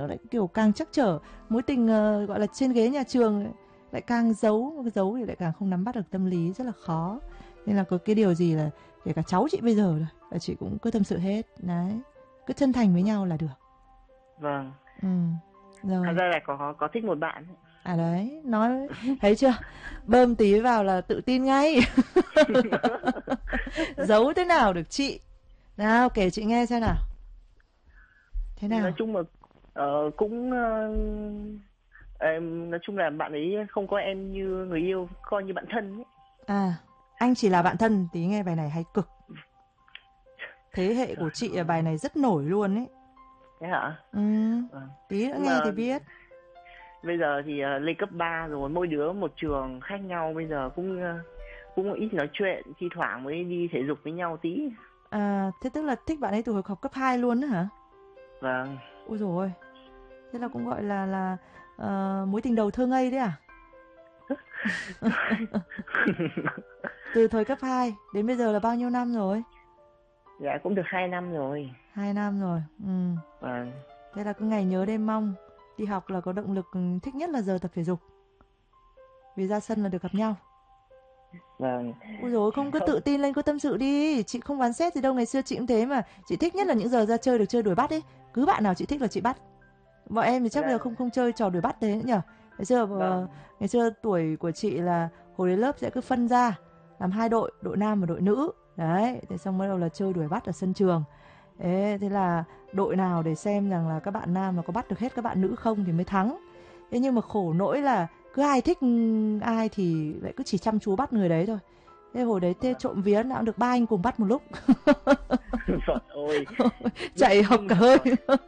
lại kiểu càng trắc trở. Mối tình gọi là trên ghế nhà trường lại càng giấu thì lại càng không nắm bắt được tâm lý, rất là khó. Nên là có cái điều gì là kể cả cháu chị bây giờ rồi là chị cũng cứ tâm sự hết đấy, cứ chân thành với nhau là được. Vâng. Ừ. Rồi. Thật ra là có thích một bạn. À đấy, nói thấy chưa? Bơm tí vào là tự tin ngay. Giấu thế nào được chị? Nào, kể chị nghe xem nào. Thế Nói nào? chung là cũng nói chung là bạn ấy không coi em như người yêu, coi như bạn thân ấy. À, anh chỉ là Vâng. bạn thân, tí nghe bài này hay cực. Thế hệ Trời của chị là bài ơi. này rất nổi luôn ấy. Thế hả? Ừ, Vâng. tí nữa Nhưng nghe thì mà biết. bây giờ thì lên cấp 3 rồi, mỗi đứa một trường khác nhau, bây giờ cũng ít nói chuyện, thi thoảng mới đi thể dục với nhau tí. À, thế tức là thích bạn ấy từ hồi học cấp 2 luôn đó hả? Vâng. Ôi dồi ôi, thế là cũng gọi là mối tình đầu thơ ngây đấy à? Từ thời cấp 2 đến bây giờ là bao nhiêu năm rồi? Dạ cũng được 2 năm rồi. 2 năm rồi. Ừ. Vâng. Thế là cứ ngày nhớ đêm mong. Đi học là có động lực, thích nhất là giờ tập thể dục. Vì ra sân là được gặp nhau. Vâng. Ôi dồi ôi, không cứ Không. tự tin lên, cứ tâm sự đi. Chị không bán xét gì đâu, ngày xưa chị cũng thế mà. Chị thích nhất là những giờ ra chơi được chơi đuổi bắt ấy. Cứ bạn nào chị thích là chị bắt. Bọn em thì chắc bây giờ Dạ. không chơi trò đuổi bắt thế nữa nhở. Ngày xưa Vâng. ngày xưa tuổi của chị là hồi đến lớp sẽ cứ phân ra làm hai đội, đội nam và đội nữ. Đấy, thế xong bắt đầu là chơi đuổi bắt ở sân trường. Thế là đội nào để xem rằng là các bạn nam là có bắt được hết các bạn nữ không thì mới thắng. Thế nhưng mà khổ nỗi là cứ ai thích ai thì lại cứ chỉ chăm chú bắt người đấy thôi. Thế hồi đấy thế trộm vía đã được ba anh cùng bắt một lúc. Trời ơi. Chạy học Nhưng cả mà hơi.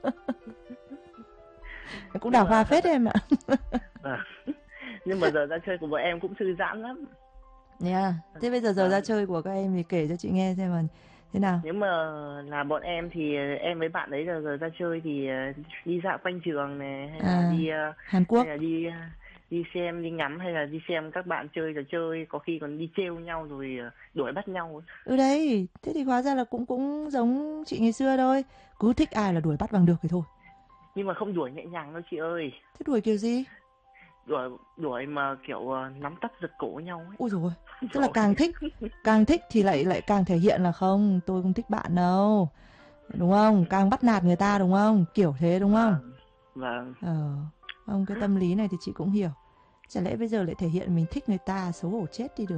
Cũng nhưng đào mà hoa thật phết em ạ. vâng. Nhưng mà giờ ra chơi của bọn em cũng thư giãn lắm. Yeah. Thế bây giờ ra Vâng. chơi của các em thì kể cho chị nghe xem mà thế nào. Nếu mà là bọn em thì em với bạn ấy là giờ ra chơi thì đi dạo quanh trường này, hay là À, đi Hàn hay Quốc. là đi đi xem, đi ngắm, hay là đi xem các bạn chơi trò chơi, có khi còn đi trêu nhau rồi đuổi bắt nhau. Ừ đấy, thế thì hóa ra là cũng cũng giống chị ngày xưa thôi. Cứ thích ai là đuổi bắt bằng được thì thôi. Nhưng mà không đuổi nhẹ nhàng đâu chị ơi. Thế đuổi kiểu gì? Đuổi đuổi mà kiểu nắm tóc giật cổ nhau ấy. Ôi dồi ôi, tức là Rồi. càng thích thì lại lại càng thể hiện là không, tôi không thích bạn đâu. Đúng không? Càng bắt nạt người ta đúng không? Kiểu thế đúng không? Vâng. Vâng. Ờ, ông cái tâm lý này thì chị cũng hiểu. Chả lẽ bây giờ lại thể hiện mình thích người ta, xấu hổ chết đi được.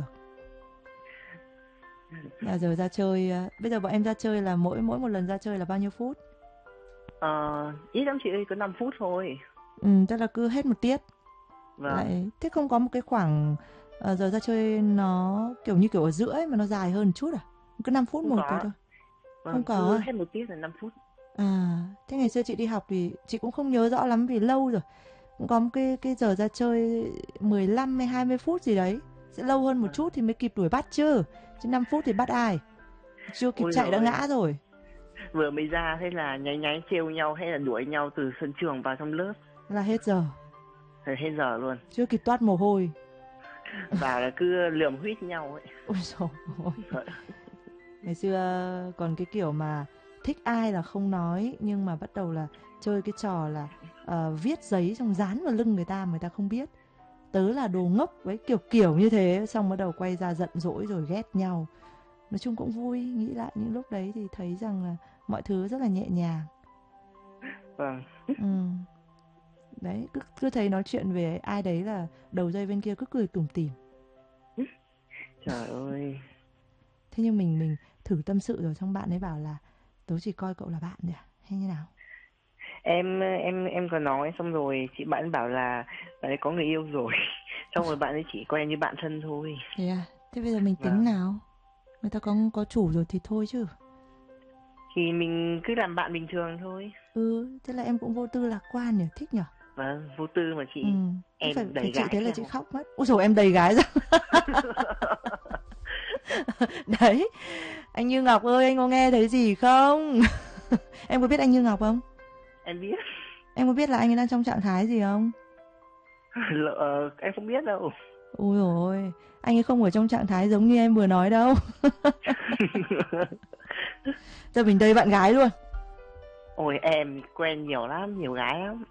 Là giờ ra chơi, bây giờ bọn em ra chơi là mỗi mỗi một lần ra chơi là bao nhiêu phút? Ít lắm chị ơi, có 5 phút thôi. Ừ, tức là cứ hết một tiết. Vâng. Lại thế không có một cái khoảng giờ ra chơi nó kiểu như kiểu ở giữa ấy mà nó dài hơn chút à? Cứ 5 phút Không một thế có. thôi. Không Vâng, có cứ à? hết một tiết là 5 phút. À, thế ngày xưa chị đi học thì chị cũng không nhớ rõ lắm vì lâu rồi. Cũng có một cái giờ ra chơi 15 hay 20 phút gì đấy. Sẽ lâu hơn một Vâng. chút thì mới kịp đuổi bắt chứ. Chứ 5 phút thì bắt ai? Chưa kịp Ôi chạy đã rồi, ngã rồi. vừa mới ra thế là nháy nháy trêu nhau, hay là đuổi nhau từ sân trường vào trong lớp. Là hết giờ. Rồi hết giờ luôn. Chưa kịp toát mồ hôi. Vào là cứ lườm huýt nhau ấy. Ôi dồi ôi. Rồi. Ngày xưa còn cái kiểu mà thích ai là không nói nhưng mà bắt đầu là chơi cái trò là viết giấy xong dán vào lưng người ta không biết. Tớ là đồ ngốc với kiểu kiểu như thế, xong bắt đầu quay ra giận dỗi rồi ghét nhau. Nói chung cũng vui, nghĩ lại những lúc đấy thì thấy rằng là mọi thứ rất là nhẹ nhàng. Vâng. Ừ. Đấy, cứ thấy nói chuyện về ai đấy là đầu dây bên kia cứ cười tủm tỉm. Trời ơi. Thế nhưng mình thử tâm sự rồi xong bạn ấy bảo là tớ chỉ coi cậu là bạn thôi à? Hay như nào? Em có nói, xong rồi chị bạn bảo là bạn ấy có người yêu rồi. Xong rồi bạn ấy chỉ coi em như bạn thân thôi. Thế à? Thế bây giờ mình tính Vâng. nào? Người ta có chủ rồi thì thôi chứ. Thì mình cứ làm bạn bình thường thôi. Ừ, thế là em cũng vô tư lạc quan nhỉ, thích nhỉ? Vâng, vô tư mà Ừ, chị. cứ phải Em phải đầy chị gái thế là chị theo. khóc mất. Ôi dồi em đầy gái ra. Đấy, anh Như Ngọc ơi, anh có nghe thấy gì không? Em có biết anh Như Ngọc không? Em biết. Em có biết là anh ấy đang trong trạng thái gì không? Em không biết đâu. Ôi ôi, anh ấy không ở trong trạng thái giống như em vừa nói đâu. Giờ mình đây bạn gái luôn. Ôi em quen nhiều lắm, nhiều gái lắm.